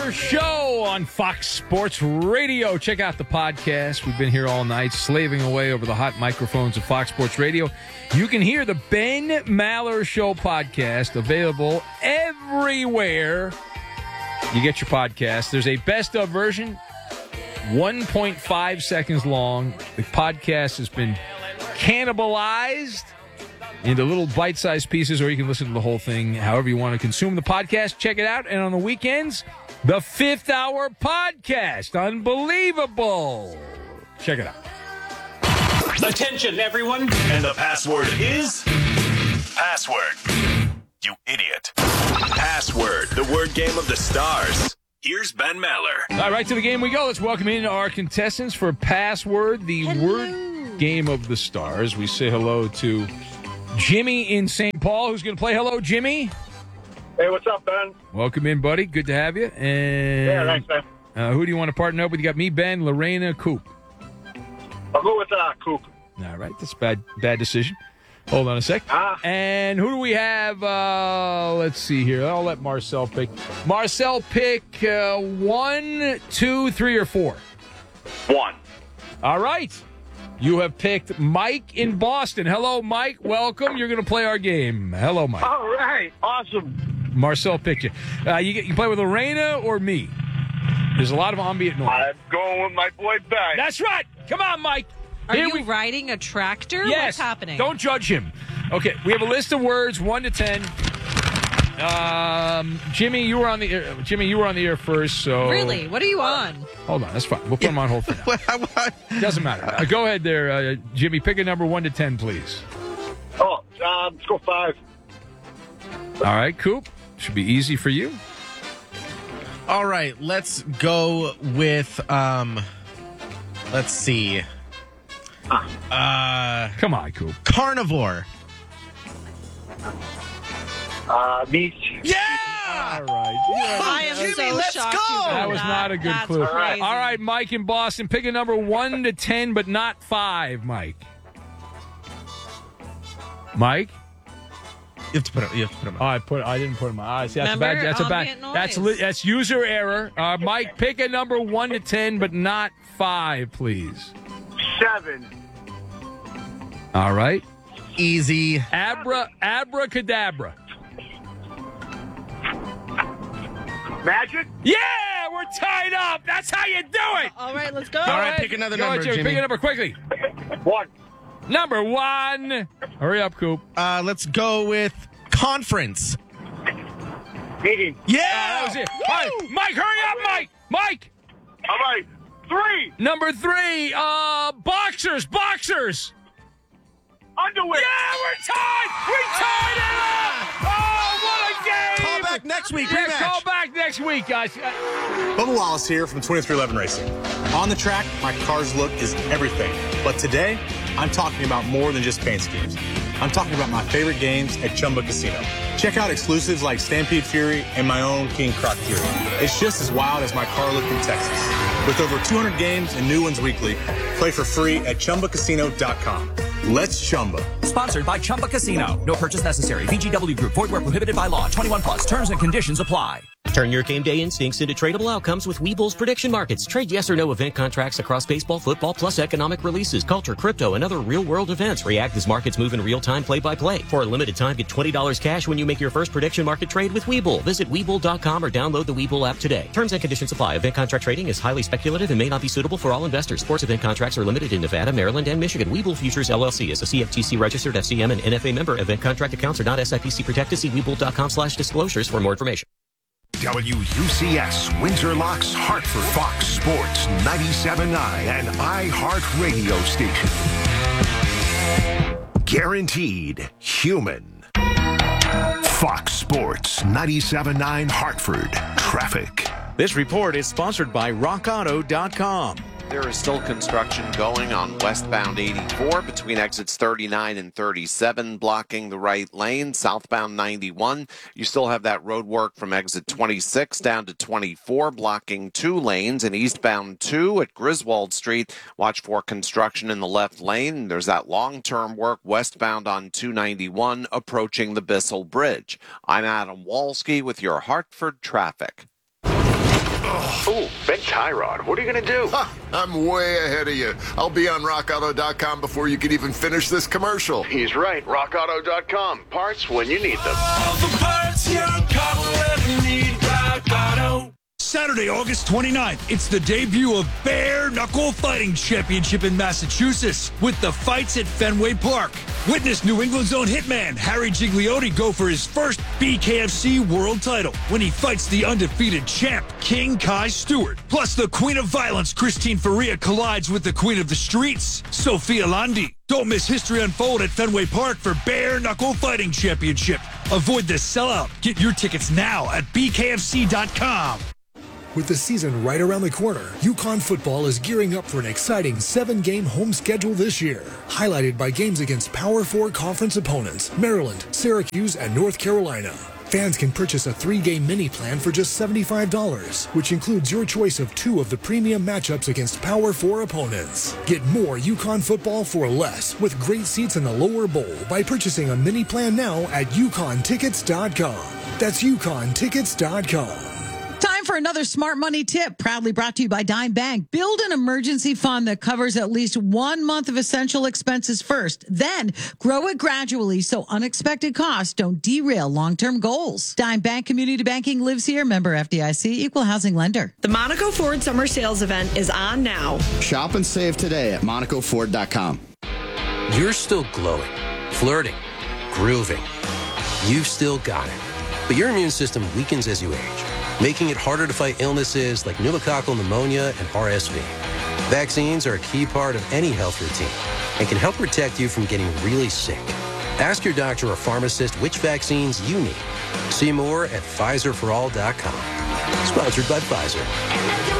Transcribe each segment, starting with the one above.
Maller Show on Fox Sports Radio. Check out the podcast. We've been here all night slaving away over the hot microphones of Fox Sports Radio. You can hear the Ben Maller Show podcast available everywhere you get your podcast. There's a best of version, 1.5 seconds long. The podcast has been cannibalized into little bite-sized pieces, or you can listen to the whole thing however you want to consume the podcast. Check it out. And on the weekends, the Fifth Hour Podcast. Unbelievable. Check it out. Attention, everyone. And the password is... Password. You idiot. Password, the word game of the stars. Here's Ben Maller. All right, to the game we go. Let's welcome in our contestants for Password, the word game of the stars. We say hello to Jimmy in St. Paul, who's going to play. Hello, Jimmy. Hey, what's up, Ben? Welcome in, buddy. Good to have you. And Yeah, thanks, Ben. who do you want to partner up with? You got me, Ben, Lorena, Coop. I'll go with Coop. All right, that's a bad decision. Hold on a sec. And who do we have? Let's see here. I'll let Marcel pick. Marcel, pick 1, 2, 3, or 4. 1. All right. You have picked Mike in Boston. Hello, Mike. Welcome. You're going to play our game. Hello, Mike. All right. Awesome. Marcel picked you. You play with Lorena or me? There's a lot of ambient noise. I'm going with my boy Ben. That's right. Come on, Mike. Are you riding a tractor? Yes. What's happening? Don't judge him. Okay, we have a list of words, 1 to 10. Jimmy, you were on the air first. So Really? What are you on? Hold on, that's fine. We'll put him on hold for now. Doesn't matter. Go ahead there, Jimmy. Pick a number 1 to 10, please. Let's go 5. All right, Coop. Should be easy for you. All right, let's go with let's see. Come on, Coop. Carnivore. Meat. Yeah! All right. I am so let's shocked. go! you got That was not a good That's clue. Crazy. All right, Mike in Boston. Pick a number 1 to 10, but not 5, Mike. Mike? You have to put him Oh, I didn't put him on. See, that's Remember, That's a ambient bad. noise. That's user error. Mike, pick a number 1 to 10, but not 5, please. 7. All right. Easy. Abracadabra. Magic. Yeah, we're tied up. That's how you do it. All right, let's go. All right, pick another Go number, ahead, Jimmy. Pick a number quickly. 1. Number 1. Hurry up, Coop. Let's go with conference. Meeting. Yeah! That was it. All right, Mike, hurry up, Mike. Mike. All right. 3. Number 3. Boxers. Underwear. Yeah, we're tied. We tied it up. Oh, what a game. Call back next week. Yeah, Rematch. call back next week, guys. Bubba Wallace here from 2311 Racing. On the track, my car's look is everything. But today, I'm talking about more than just paint schemes. I'm talking about my favorite games at Chumba Casino. Check out exclusives like Stampede Fury and my own King Croc Fury. It's just as wild as my car look in Texas. With over 200 games and new ones weekly, play for free at ChumbaCasino.com. Let's Chumba. Sponsored by Chumba Casino. No purchase necessary. VGW Group. Void where prohibited by law. 21 plus. Terms and conditions apply. Turn your game day instincts into tradable outcomes with Webull's prediction markets. Trade yes or no event contracts across baseball, football, plus economic releases, culture, crypto, and other real-world events. React as markets move in real time, play-by-play. For a limited time, get $20 cash when you make your first prediction market trade with Webull. Visit Webull.com or download the Webull app today. Terms and conditions apply. Event contract trading is highly speculative and may not be suitable for all investors. Sports event contracts are limited in Nevada, Maryland, and Michigan. Webull Futures LLC is a CFTC registered FCM and NFA member. Event contract accounts are not SIPC protected. See Webull.com/disclosures for more information. WUCS, Windsor Locks, Hartford, Fox Sports 97.9 and iHeartRadio station. Guaranteed human. Fox Sports 97.9 Hartford. Traffic. This report is sponsored by RockAuto.com. There is still construction going on westbound 84 between exits 39 and 37, blocking the right lane. Southbound 91, you still have that road work from exit 26 down to 24, blocking 2 lanes. And eastbound 2 at Griswold Street, watch for construction in the left lane. There's that long-term work westbound on 291 approaching the Bissell Bridge. I'm Adam Walski with your Hartford traffic. Oh, Ben Tyrod. What are you going to do? I'm way ahead of you. I'll be on rockauto.com before you can even finish this commercial. He's right. rockauto.com. Parts when you need them. All the parts your car will ever need. Rock Auto. Saturday, August 29th, it's the debut of Bare Knuckle Fighting Championship in Massachusetts with the fights at Fenway Park. Witness New England's own hitman Harry Gigliotti go for his first BKFC world title when he fights the undefeated champ King Kai Stewart. Plus, the Queen of Violence Christine Faria collides with the Queen of the Streets, Sophia Landi. Don't miss history unfold at Fenway Park for Bare Knuckle Fighting Championship. Avoid the sellout. Get your tickets now at bkfc.com. With the season right around the corner, UConn football is gearing up for an exciting 7-game home schedule this year, highlighted by games against Power 4 conference opponents, Maryland, Syracuse, and North Carolina. Fans can purchase a 3-game mini plan for just $75, which includes your choice of 2 of the premium matchups against Power 4 opponents. Get more UConn football for less with great seats in the lower bowl by purchasing a mini plan now at UConnTickets.com. That's UConnTickets.com. Time for another Smart Money tip, proudly brought to you by Dime Bank. Build an emergency fund that covers at least 1 month of essential expenses first. Then grow it gradually so unexpected costs don't derail long-term goals. Dime Bank Community Banking lives here. Member FDIC, equal housing lender. The Monaco Ford Summer Sales Event is on now. Shop and save today at MonacoFord.com. You're still glowing, flirting, grooving. You've still got it. But your immune system weakens as you age, making it harder to fight illnesses like pneumococcal pneumonia and RSV. Vaccines are a key part of any health routine and can help protect you from getting really sick. Ask your doctor or pharmacist which vaccines you need. See more at PfizerForAll.com. Sponsored by Pfizer.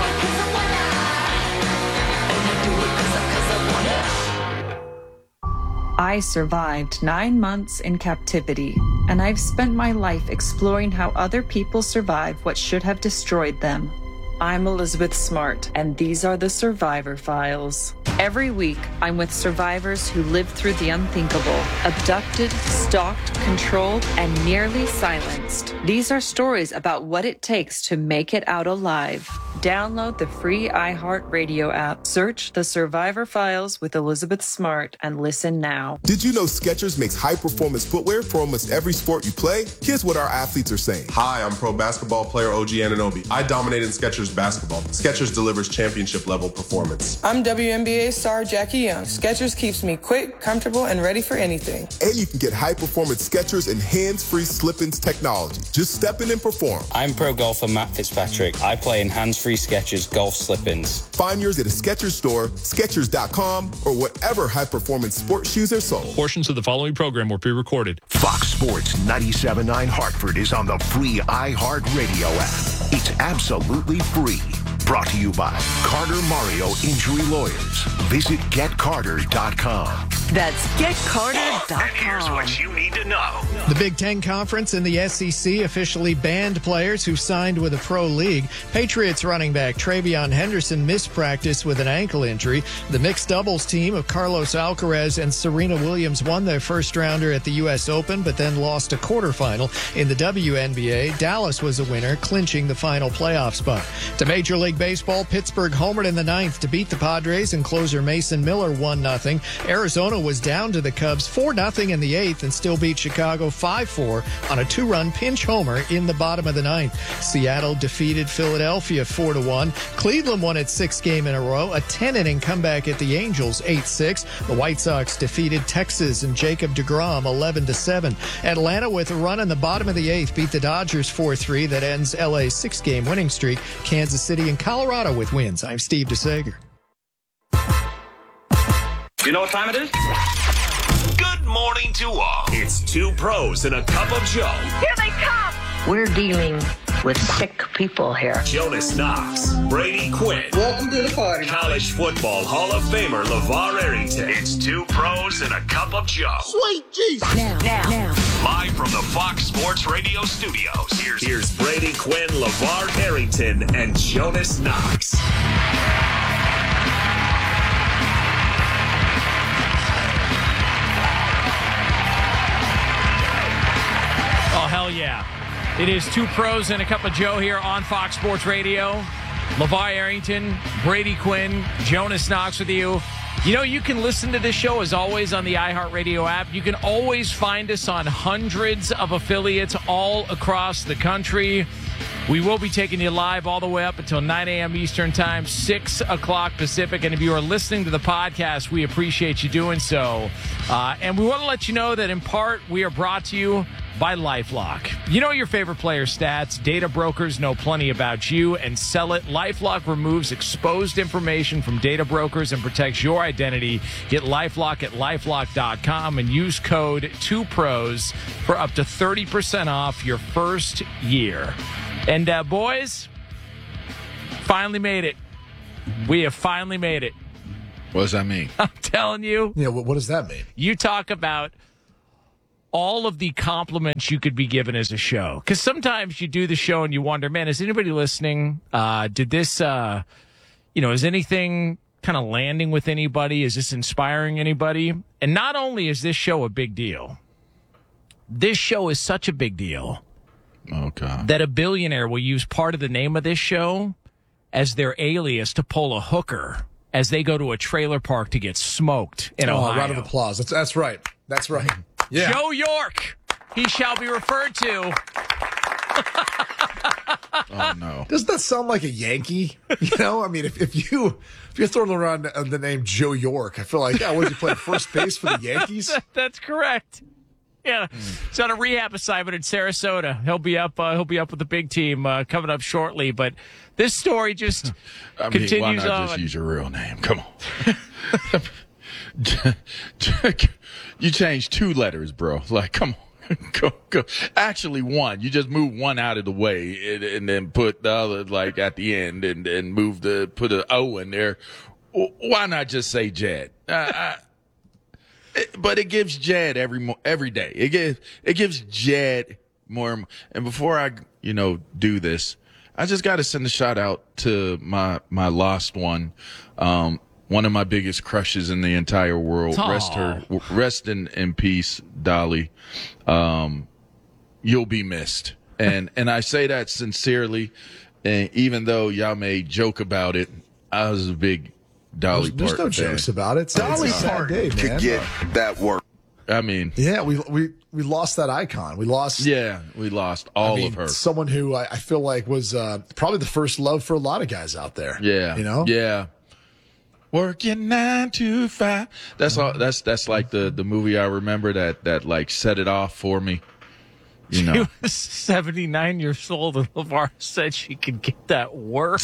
I survived 9 months in captivity, and I've spent my life exploring how other people survive what should have destroyed them. I'm Elizabeth Smart, and these are the Survivor Files. Every week, I'm with survivors who lived through the unthinkable, abducted, stalked, controlled, and nearly silenced. These are stories about what it takes to make it out alive. Download the free iHeartRadio app. Search The Survivor Files with Elizabeth Smart and listen now. Did you know Skechers makes high-performance footwear for almost every sport you play? Here's what our athletes are saying. Hi, I'm pro basketball player OG Anunoby. I dominated Skechers basketball. Skechers delivers championship-level performance. I'm WNBA star Jackie Young. Skechers keeps me quick, comfortable, and ready for anything. And you can get high-performance Skechers and hands-free slip-ins technology. Just step in and perform. I'm pro golfer Matt Fitzpatrick. I play in hands-free Skechers golf slip-ins. Find yours at a Skechers store, Skechers.com, or whatever high-performance sports shoes are sold. Portions of the following program were pre-recorded. Fox Sports 97.9 Hartford is on the free iHeartRadio app. It's absolutely free. Brought to you by Carter Mario Injury Lawyers. Visit GetCarter.com. That's GetCarter.com. And here's what you need to know. The Big Ten Conference and the SEC officially banned players who signed with a pro league. Patriots running back Travion Henderson missed practice with an ankle injury. The mixed doubles team of Carlos Alcaraz and Serena Williams won their first rounder at the U.S. Open, but then lost a quarterfinal. In the WNBA, Dallas was a winner, clinching the final playoff spot. To Major League Baseball, Pittsburgh homered in the ninth to beat the Padres, and closer Mason Miller 1-0. Arizona was down to the Cubs 4-0 in the eighth and still beat Chicago 5-4 on a 2-run pinch homer in the bottom of the ninth. Seattle defeated Philadelphia 4-1. Cleveland won its sixth game in a row, a 10-inning comeback at the Angels 8-6. The White Sox defeated Texas and Jacob deGrom 11-7. Atlanta, with a run in the bottom of the eighth, beat the Dodgers 4-3. That ends LA's 6-game winning streak. Kansas City and Colorado with wins. I'm Steve DeSager. You know what time it is? Good morning to all. It's two pros and a cup of Joe. Here they come. We're dealing with sick people here. Jonas Knox, Brady Quinn. Welcome to the party. College football Hall of Famer LeVar Arrington. It's two pros and a cup of Joe. Sweet Jesus. Now. Live from the Fox Sports Radio studios. Here's Brady Quinn, LeVar Arrington, and Jonas Knox. Oh, hell yeah. It is two pros and a cup of Joe here on Fox Sports Radio. LeVar Arrington, Brady Quinn, Jonas Knox with you. You know, you can listen to this show, as always, on the iHeartRadio app. You can always find us on hundreds of affiliates all across the country. We will be taking you live all the way up until 9 a.m. Eastern Time, 6 o'clock Pacific. And if you are listening to the podcast, we appreciate you doing so. And we want to let you know that, in part, we are brought to you by LifeLock. You know your favorite player stats. Data brokers know plenty about you and sell it. LifeLock removes exposed information from data brokers and protects your identity. Get LifeLock at LifeLock.com and use code 2pros for up to 30% off your first year. And, boys, finally made it. We have finally made it. What does that mean? I'm telling you. Yeah, what does that mean? You talk about all of the compliments you could be given as a show. Because sometimes you do the show and you wonder, man, is anybody listening? Did this, is anything kind of landing with anybody? Is this inspiring anybody? And not only is this show a big deal, this show is such a big deal. Oh, God. That a billionaire will use part of the name of this show as their alias to pull a hooker as they go to a trailer park to get smoked in Ohio. Round of applause. That's right. That's right. Yeah. Joe York, he shall be referred to. Oh, no. Doesn't that sound like a Yankee? You know, I mean, if you're throwing around the name Joe York, I feel like, was he playing first base for the Yankees? That's correct. Yeah, he's on a rehab assignment in Sarasota. He'll be up with the big team coming up shortly. But this story just continues why not on. Just use your real name? Come on. You changed 2 letters, bro. Like, come on. Go. Actually, 1. You just move 1 out of the way and then put the other, like, at the end and put an O in there. Why not just say Jed? But it gives Jed every day. It gives Jed more. And before I, do this, I just got to send a shout out to my lost one. One of my biggest crushes in the entire world. Aww. Rest in peace, Dolly. You'll be missed. And I say that sincerely. And even though y'all may joke about it, I was a big Dolly Parton. There's no jokes about it. Dolly Parton could get that work. I mean, yeah, we lost that icon. We lost all of her. Someone who I feel like was probably the first love for a lot of guys out there. Yeah, yeah. Working 9 to 5. That's all. That's like the movie I remember that like set it off for me. She was 79 years old, and LeVar said she could get that work.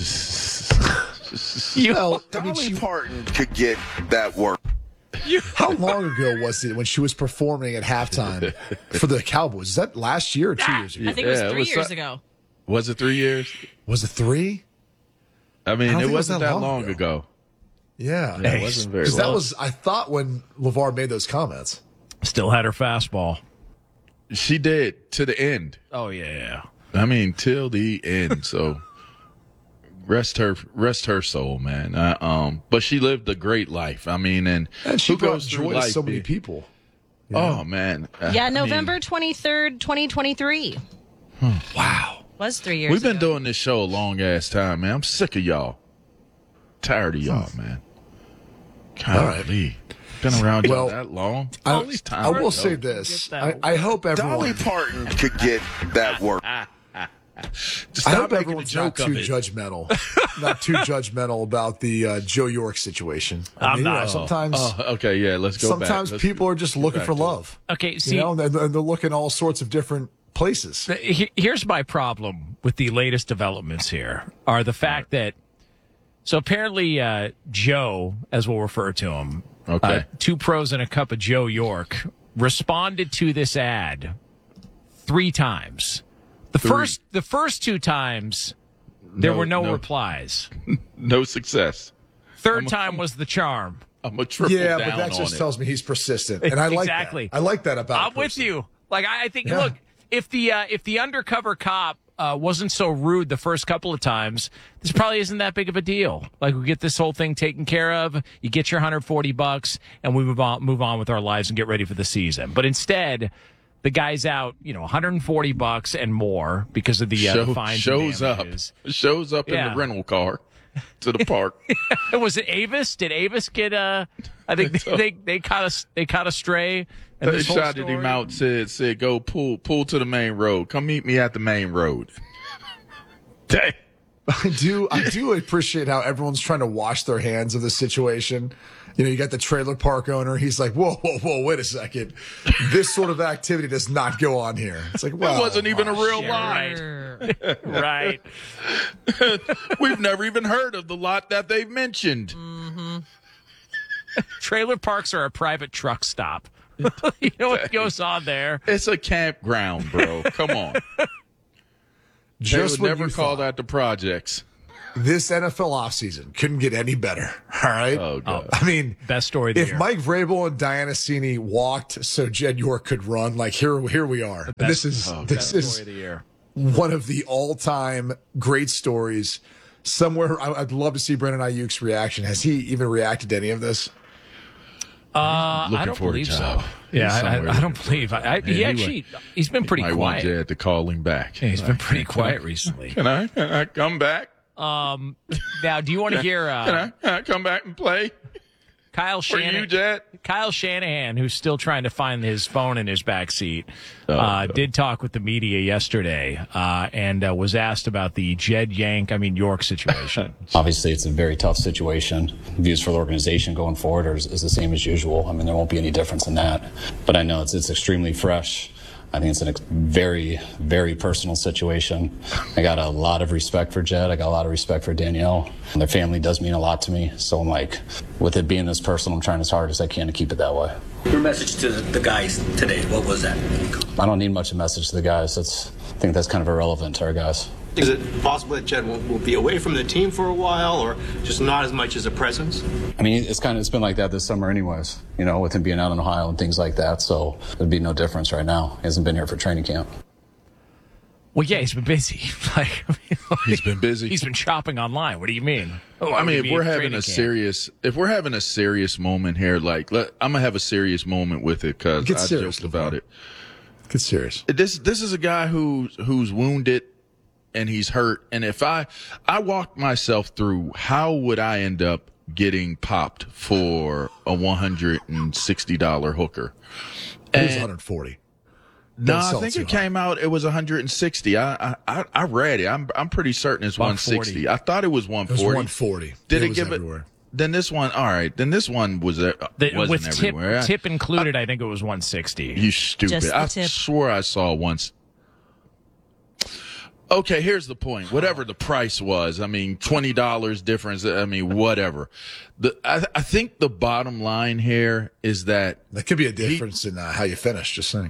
Dolly Parton could get that work. How long ago was it when she was performing at halftime for the Cowboys? Is that last year or 2 years ago? I think it was 3 years ago. Was it 3 years? Was it 3? I mean, it wasn't that long ago. Yeah. It wasn't very long. That was, I thought, when LeVar made those comments. Still had her fastball. She did, to the end. Oh, yeah. I mean, till the end, so... Rest her soul, man. But she lived a great life. I mean, and she who brought goes through joy to life, so many people. Oh man. November 23rd, 2023. Wow. Was 3 years. We've been doing this show a long ass time, man. I'm sick of y'all. Tired of y'all, man. Golly. Been around y'all that long. I will say this. I hope everyone. Dolly Parton could get that work. I hope everyone's not too judgmental. Not too judgmental about the Joe York situation. I'm not. Sometimes. Okay, yeah, let's go back. Sometimes people are just looking for love. Okay, see. And they're looking all sorts of different places. Here's my problem with the latest developments here are the fact that, so apparently Joe, as we'll refer to him, 2 pros and a cup of Joe York, responded to this ad 3 times. The first 2 times, there were no replies. No success. Third time was the charm. I'm a triple down but that just on tells me he's persistent, and I like exactly. that. I like that about. I'm with you. Like I think, look, if the undercover cop wasn't so rude the first couple of times, this probably isn't that big of a deal. Like we get this whole thing taken care of. You get your $140, and we move on with our lives and get ready for the season. But instead, the guy's out, $140 and more because of the fines. Shows up in the rental car to the park. Was it Avis? Did Avis get I think they caught a stray. And they shouted him out. Said go pull to the main road. Come meet me at the main road. Dang. I do appreciate how everyone's trying to wash their hands of the situation. You got the trailer park owner. He's like, whoa, wait a second. This sort of activity does not go on here. It's like, well, it wasn't even a real line. Right. We've never even heard of the lot that they've mentioned. Mm-hmm. Trailer parks are a private truck stop. You know what goes on there? It's a campground, bro. Come on. Just they would never call that the projects. This NFL offseason couldn't get any better. All right. Oh, God. I mean, best story of the year. If Mike Vrabel and Diana Cini walked so Jed York could run, like here we are. This is one of the all-time great stories. Somewhere, I'd love to see Brandon Ayuk's reaction. Has he even reacted to any of this? I don't believe so. Yeah, I don't believe. He's been pretty quiet. I want Jed to call him back. Yeah, he's been pretty quiet recently. Can I come back? Now, do you want to hear? Can I come back and play? Kyle Shanahan, who's still trying to find his phone in his back seat, did talk with the media yesterday and was asked about the York situation. Obviously, it's a very tough situation. Views for the organization going forward is the same as usual. I mean, there won't be any difference in that. But I know it's extremely fresh. I think it's a very, very personal situation. I got a lot of respect for Jed. I got a lot of respect for Danielle. And their family does mean a lot to me. So I'm like, with it being this personal, I'm trying as hard as I can to keep it that way. Your message to the guys today, what was that? I don't need much of a message to the guys. I think that's kind of irrelevant to our guys. Is it possible that Jed will be away from the team for a while, or just not as much as a presence? I mean, it's been like that this summer anyways, with him being out in Ohio and things like that. So there'd be no difference right now. He hasn't been here for training camp. Well, yeah, he's been busy. He's been busy. He's been shopping online. What do you mean? If we're having a serious moment here, I'm gonna have a serious moment with it because I joked about it. Get serious. This is a guy who's wounded. And he's hurt. And if I walked myself through, how would I end up getting popped for a $160 hooker? It was 140. No, I think it came out. It was 160. I read it. I'm pretty certain it's 160. I thought it was 140. It was 140. Did it give everywhere. Then this one, all right. Then this one wasn't with everywhere. Tip included. I think it was 160. You stupid! I swore I saw once. Okay, here's the point. Whatever the price was, $20 difference. Whatever. I think the bottom line here is that could be a difference in how you finish. Just saying.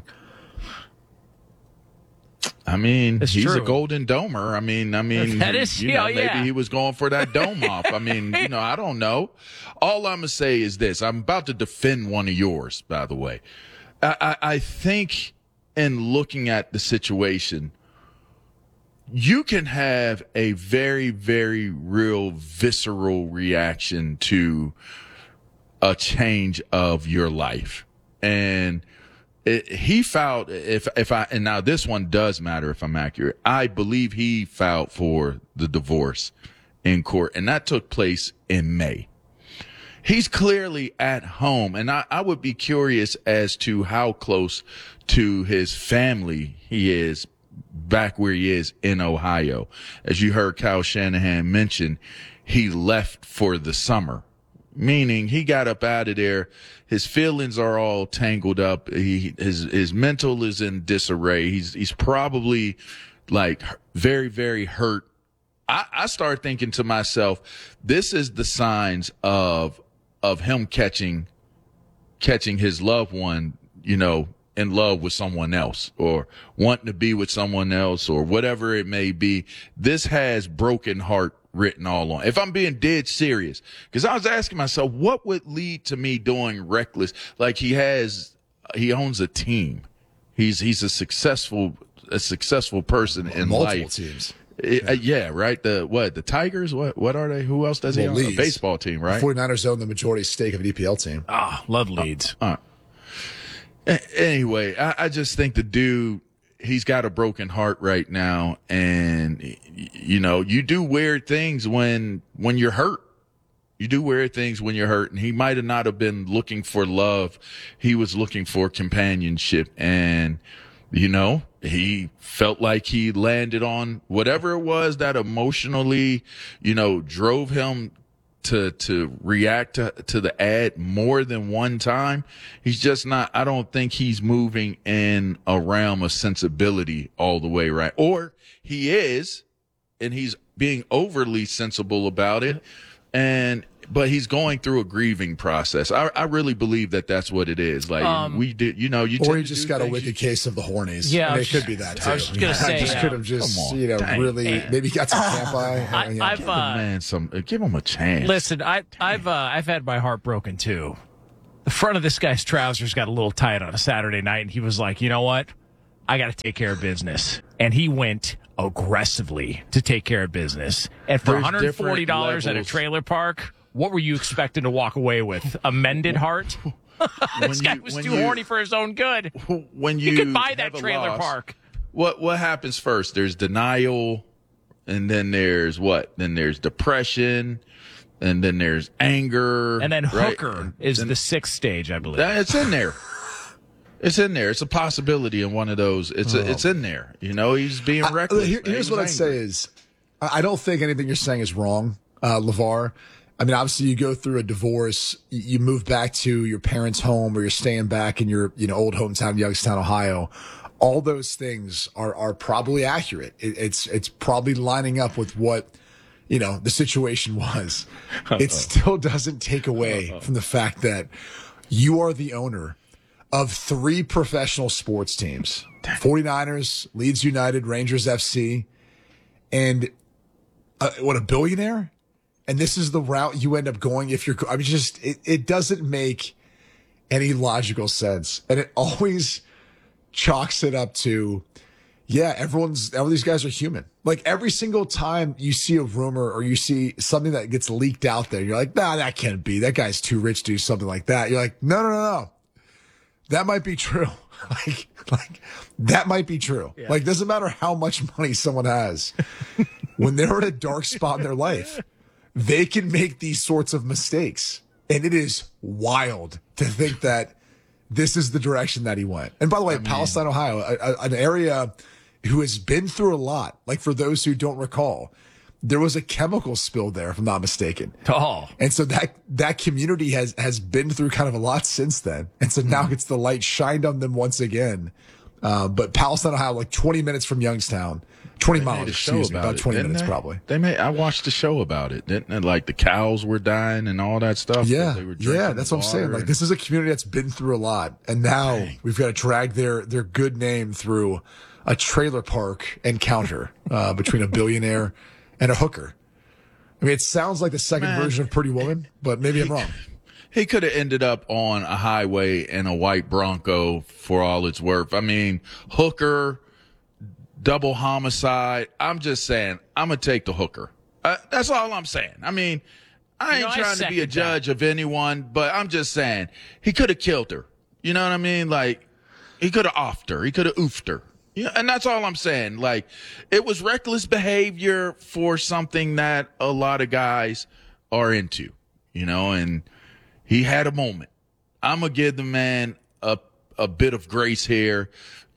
He's true. A golden domer. That is, maybe he was going for that dome off. I don't know. All I'm gonna say is this: I'm about to defend one of yours. By the way, I think in looking at the situation, you can have a very, very real visceral reaction to a change of your life. And he filed, and now this one does matter if I'm accurate. I believe he filed for the divorce in court, and that took place in May. He's clearly at home, and I would be curious as to how close to his family he is back where he is in Ohio. As you heard Kyle Shanahan mention, he left for the summer, meaning he got up out of there. His feelings are all tangled up. His mental is in disarray. He's probably very, very hurt. I started thinking to myself, this is the signs of him catching his loved one, in love with someone else or wanting to be with someone else or whatever it may be. This has broken heart written all on. If I'm being dead serious, because I was asking myself, what would lead to me doing reckless? He owns a team. He's a successful person in multiple life. Teams. Yeah, right. The Tigers? What are they? Who else does he own? A baseball team, right? The 49ers own the majority stake of an EPL team. Love Leeds. Anyway, I just think the dude, he's got a broken heart right now. And, you know, you do weird things when you're hurt. You do weird things when you're hurt. And he might have not have been looking for love. He was looking for companionship. And, you know, he felt like he landed on whatever it was that emotionally, you know, drove him to react to the ad more than one time. He's just not, I don't think he's moving in a realm of sensibility all the way right. Or he is, and he's being overly sensible about it. But he's going through a grieving process. I really believe that that's what it is. Like we did, you know, or he just got a wicked case of the hornies. Yeah, and it could be that too. I was just gonna say, just could have really maybe got some camp eye. Give him a chance. Listen, I've had my heart broken too. The front of this guy's trousers got a little tight on a Saturday night, and he was like, you know what? I got to take care of business. And he went aggressively to take care of business. And for $140 at a trailer park, what were you expecting to walk away with? A mended heart? This guy was too horny for his own good. When you could buy that trailer park. What happens first? There's denial, and then there's what? Then there's depression, and then there's anger. And then hooker is the sixth stage, I believe. It's in there. It's in there. It's a possibility in one of those. It's in there. You know, he's being reckless. Here's what I'd say is, I don't think anything you're saying is wrong, LeVar. I mean, obviously, you go through a divorce, you move back to your parents' home, or you're staying back in your old hometown, Youngstown, Ohio. All those things are probably accurate. It's probably lining up with what the situation was. It still doesn't take away from the fact that you are the owner of 3 professional sports teams: 49ers, Leeds United, Rangers FC, and a billionaire. And this is the route you end up going if you're. I mean, it doesn't make any logical sense, and it always chalks it up to, all these guys are human. Like every single time you see a rumor or you see something that gets leaked out there, you're like, nah, that can't be. That guy's too rich to do something like that. You're like, no. That might be true. like that might be true. Yeah. Like, doesn't matter how much money someone has. When they're in a dark spot in their life, they can make these sorts of mistakes. And it is wild to think that this is the direction that he went. And by the way, Palestine, Ohio, an area who has been through a lot. Like, for those who don't recall, there was a chemical spill there, if I'm not mistaken. Oh. And so that community has been through kind of a lot since then. And so now it's the light shined on them once again. But Palestine, Ohio, like 20 minutes from Youngstown. 20 miles, excuse me, about 20 minutes probably. I watched the show about it, didn't it? Like the cows were dying and all that stuff. Yeah, that's what I'm saying. Like, this is a community that's been through a lot. And now we've got to drag their good name through a trailer park encounter between a billionaire and a hooker. I mean, it sounds like the second version of Pretty Woman, but maybe I'm wrong. He could have ended up on a highway in a white Bronco for all it's worth. I mean, hooker, double homicide. I'm just saying, I'm going to take the hooker. That's all I'm saying. I mean, I ain't trying to be a judge of anyone, but I'm just saying he could have killed her. You know what I mean? Like, he could have offed her. He could have oofed her. Yeah, and that's all I'm saying. Like, it was reckless behavior for something that a lot of guys are into, and he had a moment. I'm going to give the man a bit of grace here.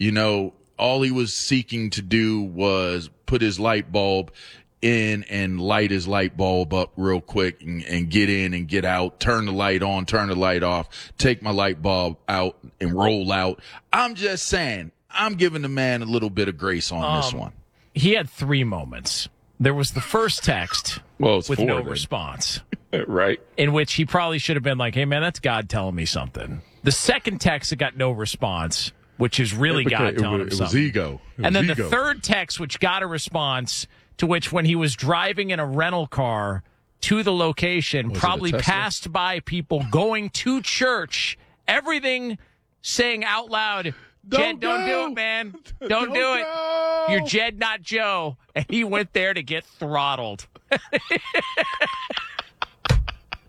All he was seeking to do was put his light bulb in and light his light bulb up real quick and get in and get out, turn the light on, turn the light off, take my light bulb out and roll out. I'm just saying, I'm giving the man a little bit of grace on this one. He had 3 moments. There was the first text with no response. Right. In which he probably should have been like, hey, man, that's God telling me something. The second text that got no response, which is really God telling him something. It was ego. And then the third text, which got a response, to which when he was driving in a rental car to the location, probably passed by people going to church, everything saying out loud, Jed, don't do it, man. Don't do it. You're Jed, not Joe. And he went there to get throttled.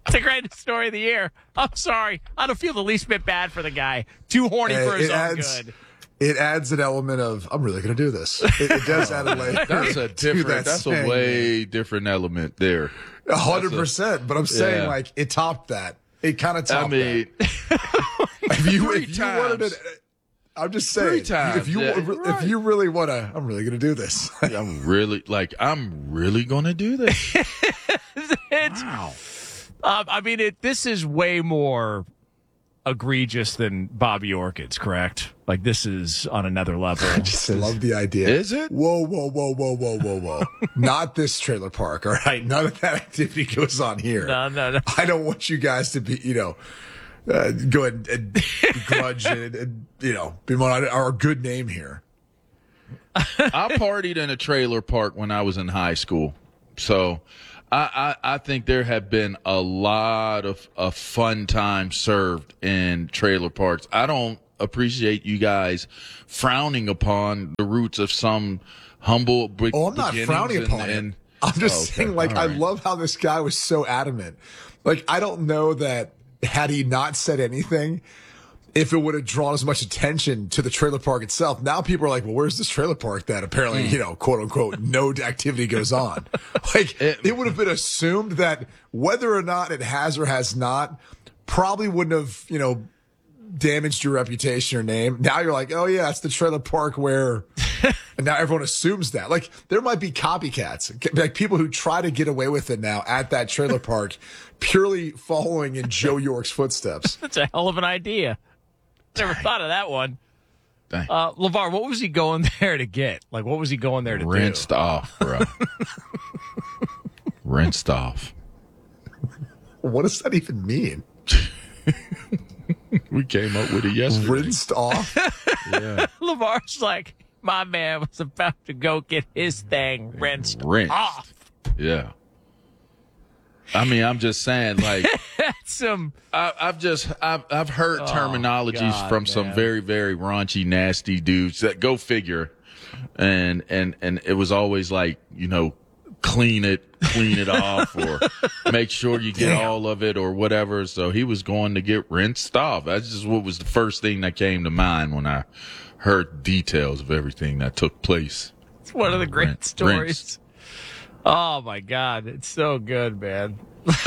It's the greatest story of the year. I'm sorry. I don't feel the least bit bad for the guy. Too horny for his own good. It adds an element of, I'm really going to do this. It does add a layer. That's a way different element there. 100%. But I'm saying, like, it topped that. It kind of topped that. if you wanted it, I'm just saying. 3 times. If you really want to, I'm really going to do this. I'm really going to do this. Wow. I mean, this is way more egregious than Bobby Orchid's, correct? Like, this is on another level. I just love the idea. Is it? Whoa. Not this trailer park, all right? None of that activity goes on here. No. I don't want you guys to be, go ahead and begrudge and be on our good name here. I partied in a trailer park when I was in high school. So I think there have been a lot of fun time served in trailer parks. I don't appreciate you guys frowning upon the roots of some humble I'm not frowning upon it. I'm just saying, like, I love how this guy was so adamant. Like, I don't know that had he not said anything, if it would have drawn as much attention to the trailer park itself. Now people are like, well, where's this trailer park that apparently, quote unquote, no activity goes on? Like, it would have been assumed that whether or not it has or has not probably wouldn't have, damaged your reputation or name. Now you're like, oh yeah, it's the trailer park where, and now everyone assumes that. Like, there might be copycats, like people who try to get away with it now at that trailer park, purely following in Joe York's footsteps. That's a hell of an idea. Never thought of that one. LeVar, what was he going there to get? Like, what was he going there to do? Rinsed off, bro. Rinsed off. What does that even mean? We came up with it yesterday. Rinsed off? Yeah. LeVar's like, my man was about to go get his thing rinsed off. Yeah. I mean, I'm just saying, like, I've heard terminologies from some very, very raunchy, nasty dudes that go figure, and it was always like, clean it off, or make sure you get all of it, or whatever. So he was going to get rinsed off. That's just what was the first thing that came to mind when I heard details of everything that took place. It's one of the great stories. Oh my God, it's so good, man.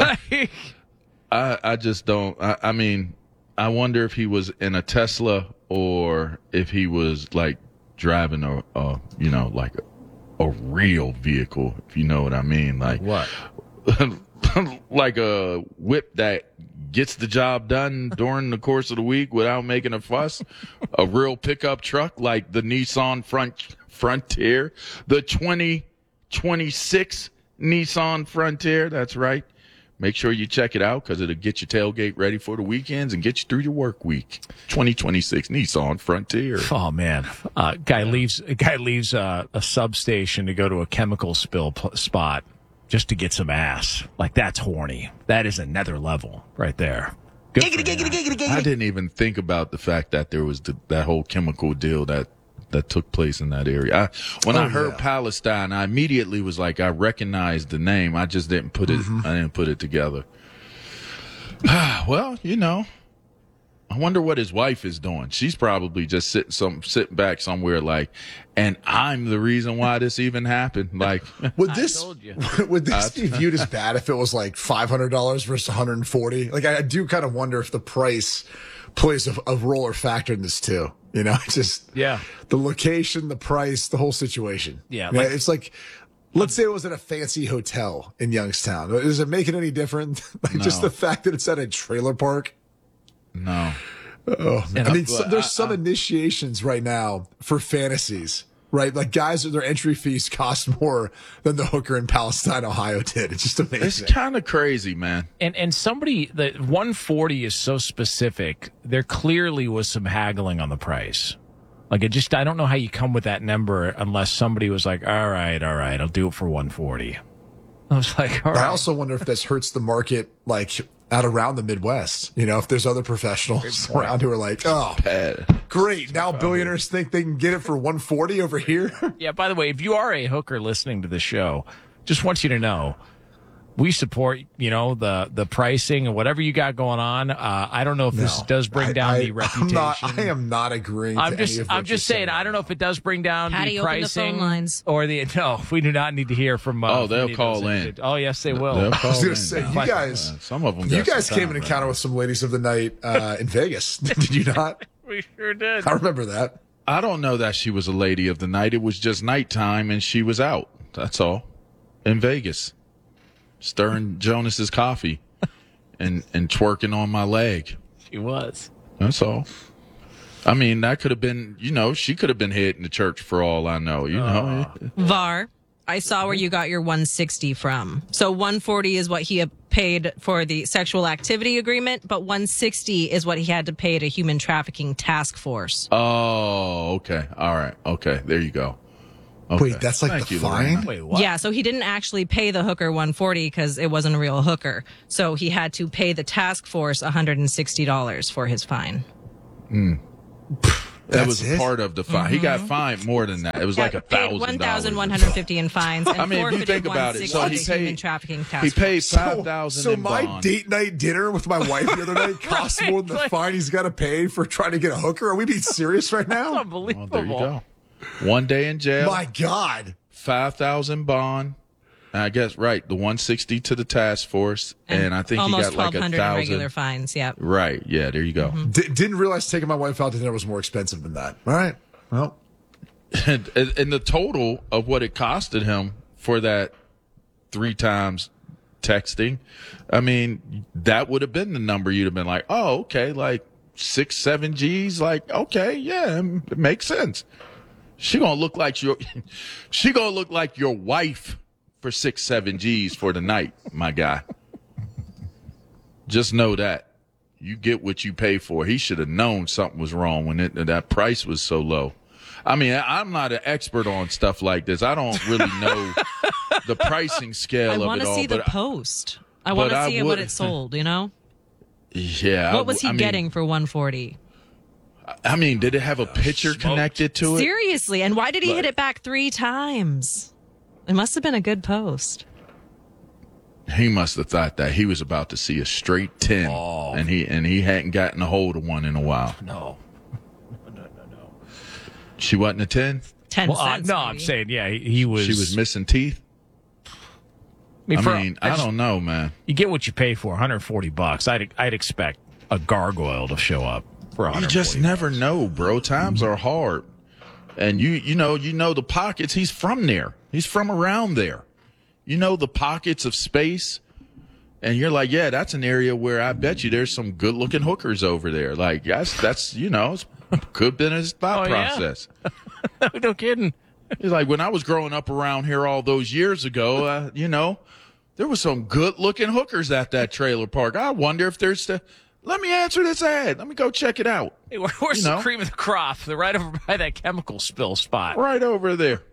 I just don't. I mean, I wonder if he was in a Tesla or if he was like driving like a real vehicle, if you know what I mean. Like what? Like a whip that gets the job done during the course of the week without making a fuss. A real pickup truck like the Nissan Frontier, the 2026 Nissan Frontier. That's right. Make sure you check it out because it'll get your tailgate ready for the weekends and get you through your work week. 2026 Nissan Frontier. Oh man, guy leaves a substation to go to a chemical spill spot just to get some ass. Like, that's horny. That is another level right there. I didn't even think about the fact that there was that whole chemical deal that took place in that area. When I heard Palestine, I immediately was like, I recognized the name. I just didn't put it. I didn't put it together. Well, I wonder what his wife is doing. She's probably just sitting back somewhere like, and I'm the reason why this even happened. Like, would this be viewed as bad if it was like $500 versus $140? Like, I do kind of wonder if the price plays a role or factor in this too. The location, the price, the whole situation. Yeah. It's like, let's say it was at a fancy hotel in Youngstown. Does it make it any different? Like, no. Just the fact that it's at a trailer park? No. Oh, man. I mean, there's some initiations right now for fantasies, right? Like, guys, their entry fees cost more than the hooker in Palestine, Ohio did. It's just amazing. It's kind of crazy, man. And somebody, the 140 is so specific. There clearly was some haggling on the price. Like, I don't know how you come with that number unless somebody was like, all right, I'll do it for 140. I was like, all right. I also wonder if this hurts the market, like, out around the Midwest. If there's other professionals around who are like, oh, great. Now billionaires think they can get it for 140 over here. Yeah, by the way, if you are a hooker listening to the show, just want you to know, we support, the pricing and whatever you got going on. I don't know if this does bring down the reputation. I am not agreeing. I'm just saying. I don't know if it does bring down Patty, the pricing open the phone lines. or the. No, we do not need to hear from. They'll call in. Oh, yes, they will. They'll call I was going in. to say, you guys. Some of them. You guys came in encounter with some ladies of the night in Vegas. Did you not? We sure did. I remember that. I don't know that she was a lady of the night. It was just nighttime, and she was out. That's all. In Vegas. Stirring Jonas's coffee and twerking on my leg. She was. That's all. I mean, that could have been, she could have been hitting the church for all I know, VAR, I saw where you got your 160 from. So 140 is what he had paid for the sexual activity agreement, but 160 is what he had to pay to Human Trafficking Task Force. Oh, okay. All right. Okay. There you go. Okay. Wait, that's like the fine? Wait, what? Yeah, so he didn't actually pay the hooker 140 because it wasn't a real hooker. So he had to pay the task force $160 for his fine. That was part of the fine. Mm-hmm. He got fined more than that. It was like $1,000. $1,150 in fines. And I mean, if you think about it, so he paid Human Trafficking Task He paid Force. $5,000. So my bond. date night dinner with my wife the other night cost more than the fine he's got to pay for trying to get a hooker. Are we being serious right now? Unbelievable. Well, there you go. 1 day in jail. My God. 5,000 bond. I guess, right, the 160 to the task force, and I think he got like 1,200 1,000 regular fines, yeah. Right, yeah, there you go. Mm-hmm. Didn't realize taking my wife out to dinner was more expensive than that. All right, well. And the total of what it costed him for that 3 times texting, I mean, that would have been the number you'd have been like, oh, okay, like 6-7 G's, like, okay, yeah, it makes sense. She gonna look like your wife for 6-7 G's for the night, my guy. Just know that. You get what you pay for. He should have known something was wrong when that price was so low. I mean, I'm not an expert on stuff like this. I don't really know the pricing scale of it all. I want to see the post. I want to see what it sold, Yeah. What was he getting for 140? I mean, did it have a picture connected to it? Seriously, and why did he hit it back 3 times? It must have been a good post. He must have thought that he was about to see a straight 10, and he hadn't gotten a hold of one in a while. No. She wasn't a 10? 10 cents. No, I'm saying, yeah, he was. She was missing teeth? I don't know, man. You get what you pay for, $140. I'd expect a gargoyle to show up for $140. You just never know, bro. Times are hard. And you know the pockets. He's from there. He's from around there. You know the pockets of space. And you're like, yeah, that's an area where I bet you there's some good looking hookers over there. Like that's it's could have been his thought process. Yeah. No kidding. It's like when I was growing up around here all those years ago, there was some good looking hookers at that trailer park. I wonder if there's let me answer this ad. Let me go check it out. Hey, where's the cream of the crop? They're right over by that chemical spill spot. Right over there.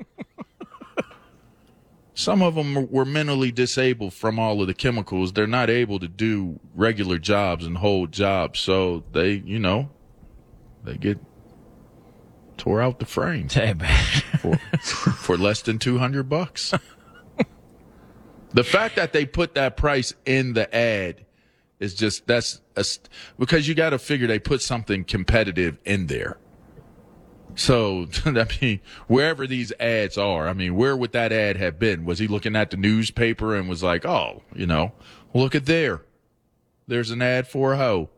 Some of them were mentally disabled from all of the chemicals. They're not able to do regular jobs and hold jobs. So they get tore out the frames for less than $200. The fact that they put that price in the ad is just because you got to figure they put something competitive in there. So, I mean, wherever these ads are, I mean, where would that ad have been? Was he looking at the newspaper and was like, oh, look at there. There's an ad for a hoe.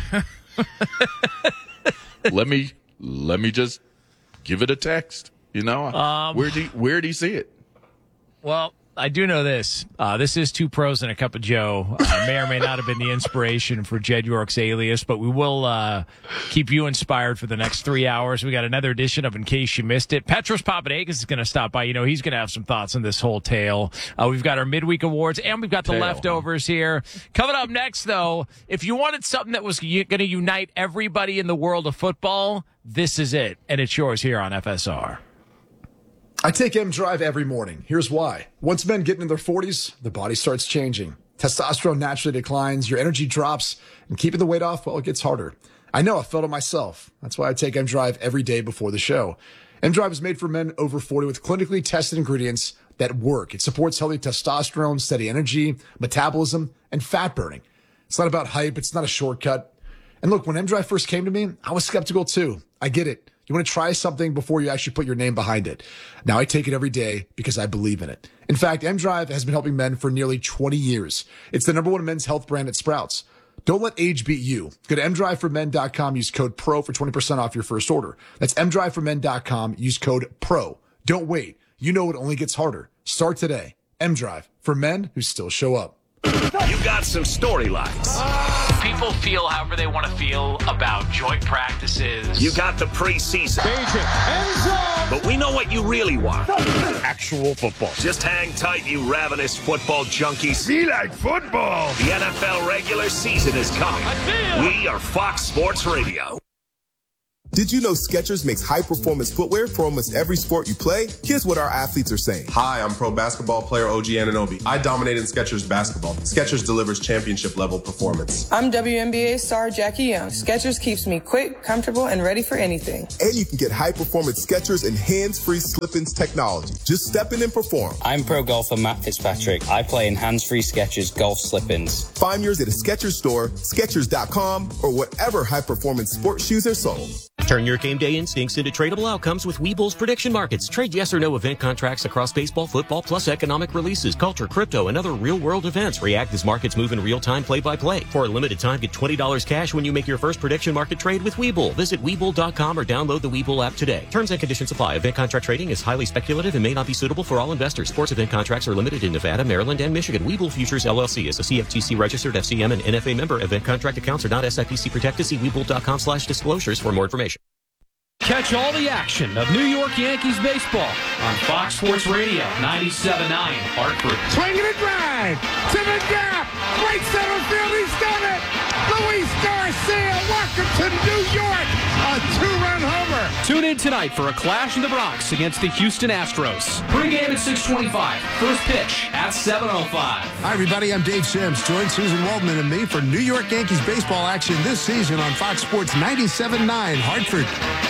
Let me just give it a text. Where'd he see it? Well, I do know this. This is Two Pros and a Cup of Joe. May or may not have been the inspiration for Jed York's alias, but we will keep you inspired for the next 3 hours. We got another edition of In Case You Missed It. Petros Papadakis is going to stop by. He's going to have some thoughts on this whole tale. We've got our midweek awards, and we've got the leftovers here. Coming up next, though, if you wanted something that was going to unite everybody in the world of football, this is it, and it's yours here on FSR. I take M-Drive every morning. Here's why. Once men get into their 40s, their body starts changing. Testosterone naturally declines, your energy drops, and keeping the weight off, well, it gets harder. I know, I felt it myself. That's why I take M-Drive every day before the show. M-Drive is made for men over 40 with clinically tested ingredients that work. It supports healthy testosterone, steady energy, metabolism, and fat burning. It's not about hype. It's not a shortcut. And look, when M-Drive first came to me, I was skeptical too. I get it. You want to try something before you actually put your name behind it. Now I take it every day because I believe in it. In fact, M-Drive has been helping men for nearly 20 years. It's the #1 men's health brand at Sprouts. Don't let age beat you. Go to mdriveformen.com, use code PRO for 20% off your first order. That's mdriveformen.com, use code PRO. Don't wait. You know it only gets harder. Start today. M-Drive, for men who still show up. You got some storylines. People feel however they want to feel about joint practices. You got the preseason. But we know what you really want. Actual football. Just hang tight, you ravenous football junkies. Be like football. The NFL regular season is coming. We are Fox Sports Radio. Did you know Skechers makes high-performance footwear for almost every sport you play? Here's what our athletes are saying. Hi, I'm pro basketball player OG Anunoby. I dominate in Skechers basketball. Skechers delivers championship-level performance. I'm WNBA star Jackie Young. Skechers keeps me quick, comfortable, and ready for anything. And you can get high-performance Skechers and hands-free slip-ins technology. Just step in and perform. I'm pro golfer Matt Fitzpatrick. I play in hands-free Skechers golf slip-ins. Find yours at a Skechers store, Skechers.com, or whatever high-performance sports shoes are sold. Turn your game day instincts into tradable outcomes with Webull's prediction markets. Trade yes or no event contracts across baseball, football, plus economic releases, culture, crypto, and other real-world events. React as markets move in real time, play-by-play. For a limited time, get $20 cash when you make your first prediction market trade with Webull. Visit Webull.com or download the Webull app today. Terms and conditions apply. Event contract trading is highly speculative and may not be suitable for all investors. Sports event contracts are limited in Nevada, Maryland, and Michigan. Webull Futures LLC is a CFTC registered FCM and NFA member. Event contract accounts are not SIPC protected. See Webull.com/disclosures for more information. Catch all the action of New York Yankees baseball on Fox Sports Radio 97.9 Hartford. Swinging a drive to the gap. Right center field. He's done it. Luis Garcia, welcome to New York. A 2-run homer. Tune in tonight for a clash in the Bronx against the Houston Astros. Pre-game at 6:25. First pitch at 7:05. Hi, everybody. I'm Dave Sims. Join Susan Waldman and me for New York Yankees baseball action this season on Fox Sports 97.9 Hartford.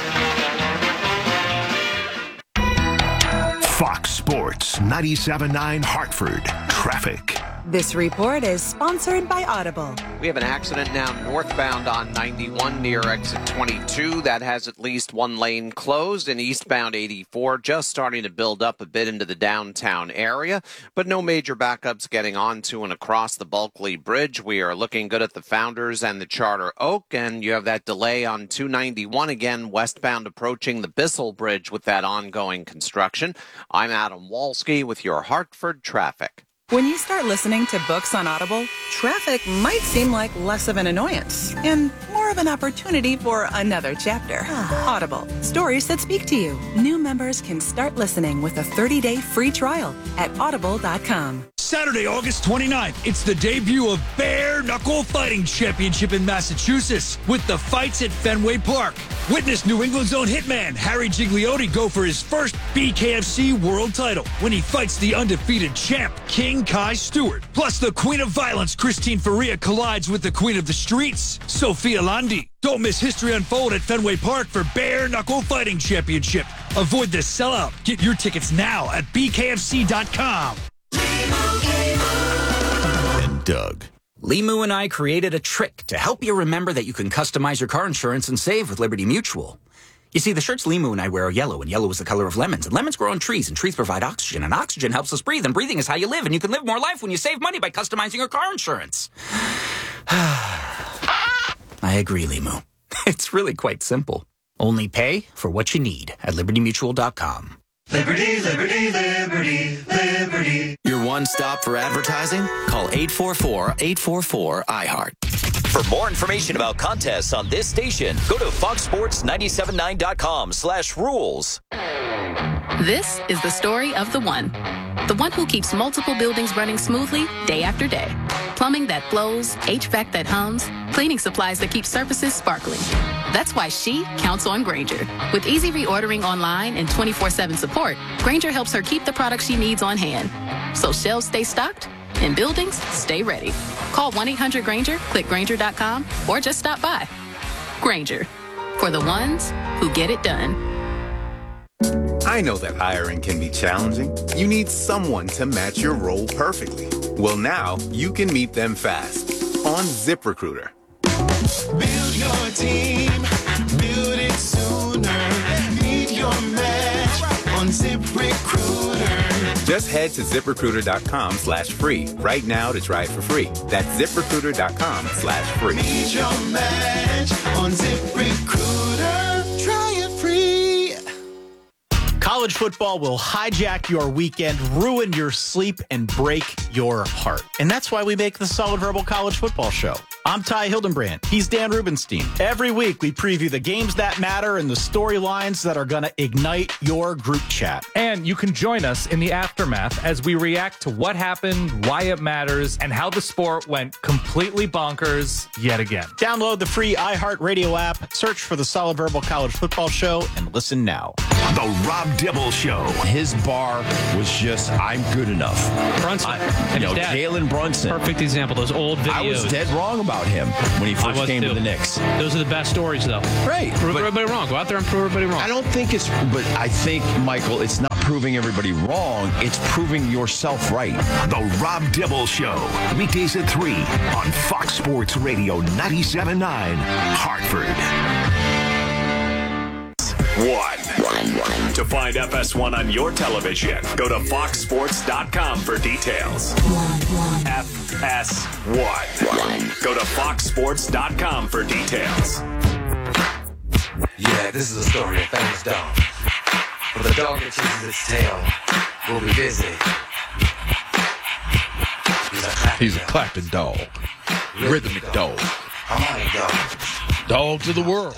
Fox Sports 97.9 Hartford. Traffic. This report is sponsored by Audible. We have an accident now northbound on 91 near exit 22. That has at least one lane closed, and eastbound 84 just starting to build up a bit into the downtown area, but no major backups getting onto and across the Bulkley Bridge. We are looking good at the Founders and the Charter Oak, and you have that delay on 291 again, westbound approaching the Bissell Bridge with that ongoing construction. I'm Adam Walski with your Hartford traffic. When you start listening to books on Audible, traffic might seem like less of an annoyance and more of an opportunity for another chapter. Audible, stories that speak to you. New members can start listening with a 30-day free trial at audible.com. Saturday, August 29th, it's the debut of Bare Knuckle Fighting Championship in Massachusetts with the fights at Fenway Park. Witness New England's own hitman Harry Gigliotti go for his first BKFC world title when he fights the undefeated champ King Kai Stewart. Plus, the Queen of Violence Christine Faria collides with the Queen of the Streets Sophia Landi. Don't miss history unfold at Fenway Park for Bare Knuckle Fighting Championship. Avoid the sellout. Get your tickets now at bkfc.com. And Doug. Limu and I created a trick to help you remember that you can customize your car insurance and save with Liberty Mutual. You see, the shirts Limu and I wear are yellow, and yellow is the color of lemons, and lemons grow on trees, and trees provide oxygen, and oxygen helps us breathe, and breathing is how you live, and you can live more life when you save money by customizing your car insurance. I agree, Limu. It's really quite simple. Only pay for what you need at libertymutual.com. Liberty, liberty, liberty, liberty. Your one stop for advertising? Call 844-844-iHeart. For more information about contests on this station, go to foxsports979.com/rules. This is the story of the one who keeps multiple buildings running smoothly day after day. Plumbing that flows, HVAC that hums, cleaning supplies that keep surfaces sparkling. That's why she counts on Grainger. With easy reordering online and 24/7 support, Grainger helps her keep the products she needs on hand. So shelves stay stocked and buildings stay ready. Call 1-800-GRAINGER, click Grainger.com, or just stop by. Grainger, for the ones who get it done. I know that hiring can be challenging. You need someone to match your role perfectly. Well, now you can meet them fast on ZipRecruiter. Build your team, build it sooner. Meet your match on ZipRecruiter. Just head to ZipRecruiter.com/free right now to try it for free. That's ZipRecruiter.com/free. Meet your match on ZipRecruiter. Try it free. College football will hijack your weekend, ruin your sleep, and break your heart. And that's why we make the Solid Verbal College Football Show. I'm Ty Hildenbrand. He's Dan Rubenstein. Every week, we preview the games that matter and the storylines that are going to ignite your group chat. And you can join us in the aftermath as we react to what happened, why it matters, and how the sport went completely bonkers yet again. Download the free iHeartRadio app, search for the Solid Verbal College Football Show, and listen now. The Rob Dibble Show. His bar was just, I'm good enough. Brunson. Jalen Brunson. Perfect example. Those old videos. I was dead wrong about him when he first came to the Knicks. Those are the best stories, though. Right. Prove everybody wrong. Go out there and prove everybody wrong. I don't think but I think, Michael, it's not proving everybody wrong. It's proving yourself right. The Rob Dibble Show. Weekdays at 3 on Fox Sports Radio 97.9, Hartford. To find FS1 on your television, go to foxsports.com for details. FS1. Go to foxsports.com for details. Yeah, this is a story of a famous dog. But the dog that chases its tail will be busy. He's a clapping dog. Rhythmic dog. Harmonic dog. Dogs of the world.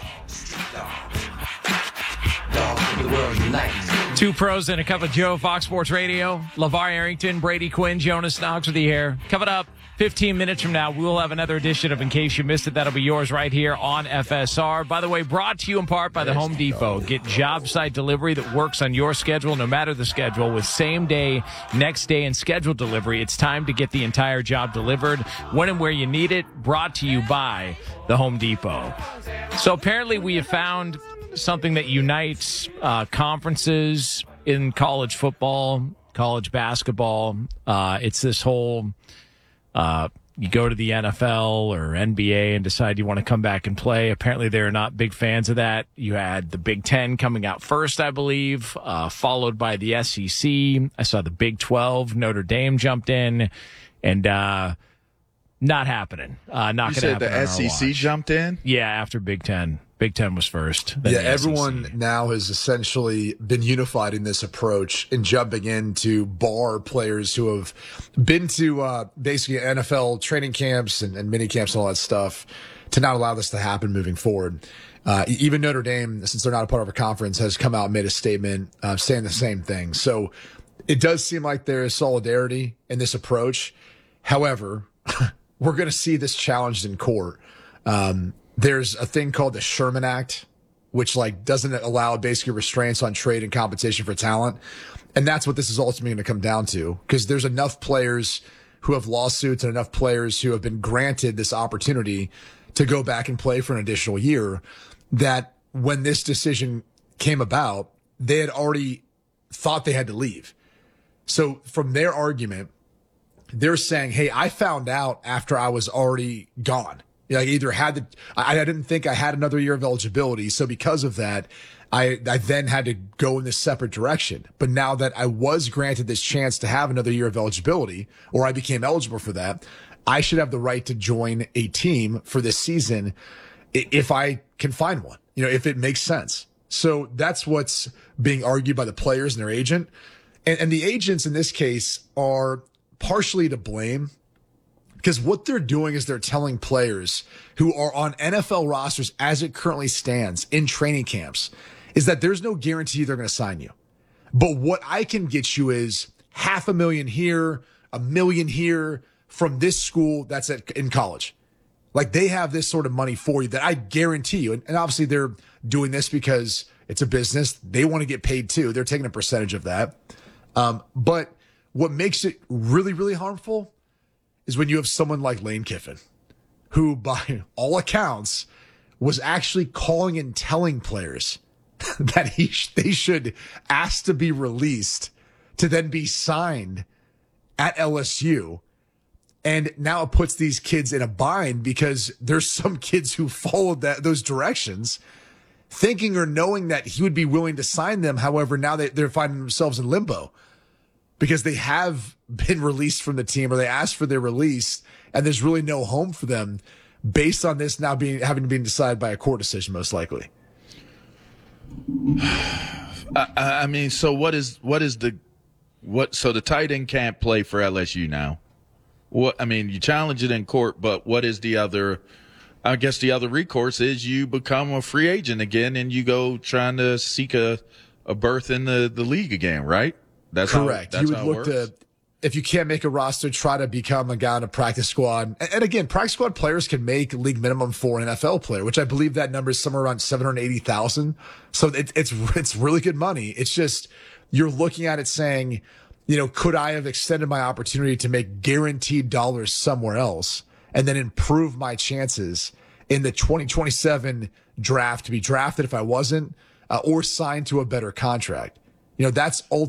The world unites. Two pros and a cup of Joe, Fox Sports Radio. LeVar Arrington, Brady Quinn, Jonas Knox with you here. Coming up 15 minutes from now, we will have another edition of In Case You Missed It. That'll be yours right here on FSR. By the way, brought to you in part by the Home Depot. Get job site delivery that works on your schedule, no matter the schedule, with same day, next day, and scheduled delivery. It's time to get the entire job delivered when and where you need it. Brought to you by the Home Depot. So apparently we have found something that unites conferences in college football, college basketball. It's this whole you go to the NFL or NBA and decide you want to come back and play. Apparently they're not big fans of that. You had the Big Ten coming out first, I believe, followed by the SEC. I saw the Big 12. Notre Dame jumped in, and not happening. Not going to happen. The SEC jumped in? Yeah, after Big Ten. Big Ten was first. Yeah, everyone now has essentially been unified in this approach and jumping in to bar players who have been to basically NFL training camps and mini camps and all that stuff to not allow this to happen moving forward. Even Notre Dame, since they're not a part of a conference, has come out and made a statement saying the same thing. So it does seem like there is solidarity in this approach. However, we're going to see this challenged in court. There's a thing called the Sherman Act, which doesn't allow basically restraints on trade and competition for talent. And that's what this is ultimately going to come down to, because there's enough players who have lawsuits and enough players who have been granted this opportunity to go back and play for an additional year that when this decision came about, they had already thought they had to leave. So from their argument, they're saying, hey, I found out after I was already gone. I didn't think I had another year of eligibility. So because of that, I then had to go in this separate direction. But now that I was granted this chance to have another year of eligibility, or I became eligible for that, I should have the right to join a team for this season if I can find one, if it makes sense. So that's what's being argued by the players and their agent. And the agents in this case are partially to blame, because what they're doing is they're telling players who are on NFL rosters as it currently stands in training camps is that there's no guarantee they're going to sign you. But what I can get you is $500,000 here, $1 million here from this school that's in college. They have this sort of money for you that I guarantee you. And obviously they're doing this because it's a business. They want to get paid too. They're taking a percentage of that. But what makes it really, really harmful is when you have someone like Lane Kiffin, who by all accounts was actually calling and telling players that they should ask to be released to then be signed at LSU. And now it puts these kids in a bind because there's some kids who followed those directions thinking or knowing that he would be willing to sign them. However, now they're finding themselves in limbo because they have been released from the team or they asked for their release and there's really no home for them based on this now having been decided by a court decision, most likely. I mean, so the tight end can't play for LSU now. You challenge it in court, but what is the other? I guess the other recourse is you become a free agent again and you go trying to seek a berth in the league again, right? That's correct. You would look to, if you can't make a roster, try to become a guy on a practice squad. And again, practice squad players can make league minimum for an NFL player, which I believe that number is somewhere around 780,000. So it's really good money. It's just you're looking at it saying, could I have extended my opportunity to make guaranteed dollars somewhere else and then improve my chances in the 2027 draft to be drafted if I wasn't, or signed to a better contract? That's ultimately